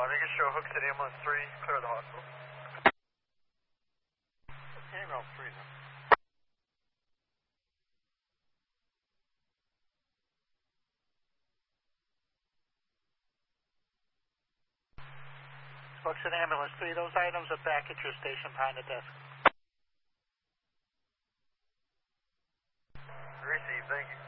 Vegas Show, Hook City, Ambulance 3, clear the hospital. Ambulance 3, then. Hook City, Ambulance 3, those items are back at your station behind the desk. Received, thank you.